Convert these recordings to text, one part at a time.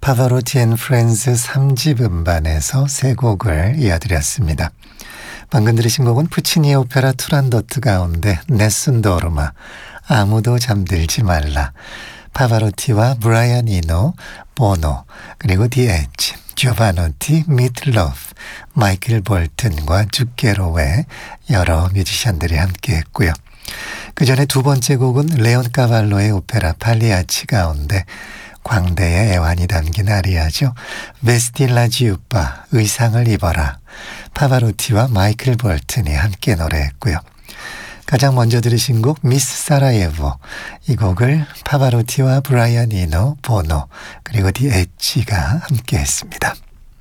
파바로티 앤 프렌즈 3집 음반에서 세 곡을 이어드렸습니다. 방금 들으신 곡은 푸치니의 오페라 투란도트 가운데 네슨 도르마, 아무도 잠들지 말라, 파바로티와 브라이언 이노, 보노, 그리고 디 엣지, 조바노티, 미틀로프, 마이클 볼튼과 주케로의 여러 뮤지션들이 함께했고요. 그 전에 두 번째 곡은 레온 까발로의 오페라 팔리아치 가운데 광대의 애환이 담긴 아리아죠. 베스틸라 지우빠, 의상을 입어라, 파바로티와 마이클 볼튼이 함께 노래했고요. 가장 먼저 들으신 곡 미스 사라예보, 이 곡을 파바로티와 브라이언 이노, 보노, 그리고 디 엣지가 함께 했습니다.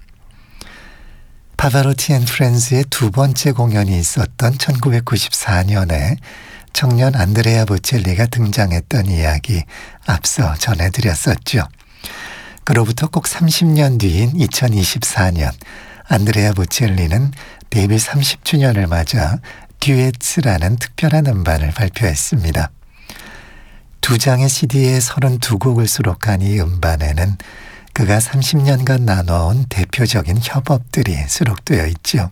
파바로티 앤 프렌즈의 두 번째 공연이 있었던 1994년에 청년 안드레아 보첼리가 등장했던 이야기 앞서 전해드렸었죠. 그로부터 꼭 30년 뒤인 2024년 안드레아 보첼리는 데뷔 30주년을 맞아 듀엣스라는 특별한 음반을 발표했습니다. 두 장의 CD에 32곡을 수록한 이 음반에는 그가 30년간 나눠온 대표적인 협업들이 수록되어 있죠.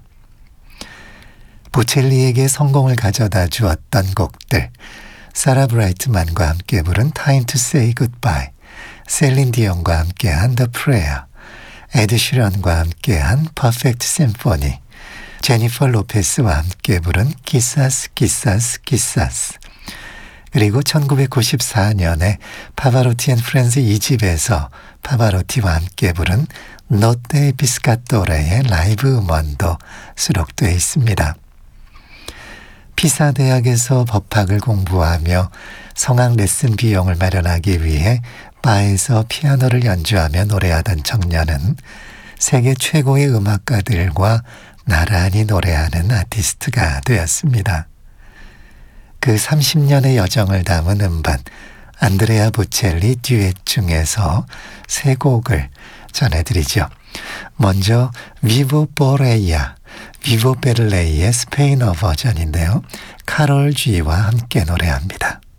보첼리에게 성공을 가져다 주었던 곡들, 사라 브라이트만과 함께 부른 Time to Say Goodbye, 셀린 디온과 함께한 The Prayer, 에드 시런과 함께한 Perfect Symphony, 제니퍼 로페스와 함께 부른 기사스 기사스 기사스, 그리고 1994년에 파바로티 앤 프렌즈 2집에서 파바로티와 함께 부른 노테 비스카토레의 라이브 음원도 수록되어 있습니다. 피사 대학에서 법학을 공부하며 성악 레슨 비용을 마련하기 위해 바에서 피아노를 연주하며 노래하던 청년은 세계 최고의 음악가들과 나란히 노래하는 아티스트가 되었습니다. 그 30년의 여정을 담은 음반 안드레아 보첼리 듀엣 중에서 세 곡을 전해드리죠. 먼저 비보 보레이아, 비보 베를레이의 스페인어 버전인데요. 카롤 G와 함께 노래합니다.